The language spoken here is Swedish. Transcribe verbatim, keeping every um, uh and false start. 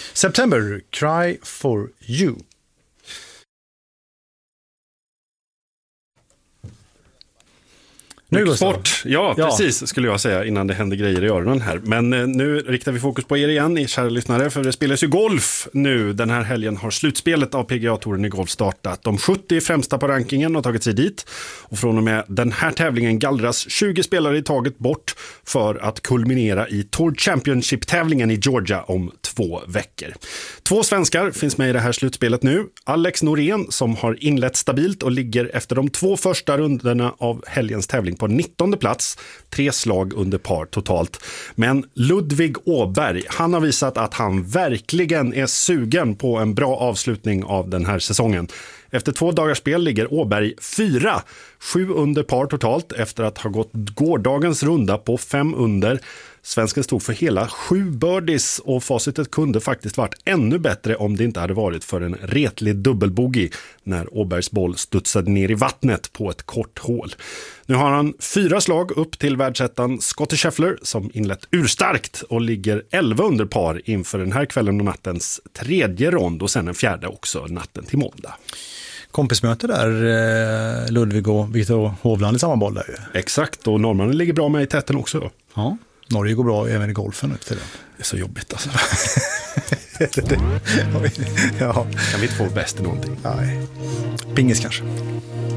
September, Cry for You. Nu sport, ja, ja precis skulle jag säga innan det händer grejer i öronen här. Men eh, nu riktar vi fokus på er igen, ni kära lyssnare, för det spelas ju golf nu. Den här helgen har slutspelet av P G A-touren i golf startat. De sjuttio främsta på rankingen har tagit sig dit. Och från och med den här tävlingen gallras tjugo spelare i taget bort för att kulminera i Tour Championship-tävlingen i Georgia om två veckor. Två svenskar finns med i det här slutspelet nu. Alex Norén som har inlett stabilt och ligger efter de två första rundorna av helgens tävling på nittonde plats, tre slag under par totalt. Men Ludvig Åberg, han har visat att han verkligen är sugen på en bra avslutning av den här säsongen. Efter två dagars spel ligger Åberg fyra, sju under par totalt efter att ha gått gårdagens runda på fem under. Svensken stod för hela sju birdies och facitet kunde faktiskt varit ännu bättre om det inte hade varit för en retlig dubbelbogey när Åbergs boll studsade ner i vattnet på ett kort hål. Nu har han fyra slag upp till världsettan Scottie Scheffler som inlett urstarkt och ligger elva under par inför den här kvällen och nattens tredje rond och sen en fjärde också natten till måndag. Kompismöte där, Ludvig och Victor Hovland i samma boll där ju. Exakt, och norrmannen ligger bra med i täten också. Ja, Norge går bra även i golfen upp till det. Det är så jobbigt alltså. Ja. Kan vi inte få bäst i någonting? Nej. Pingis kanske.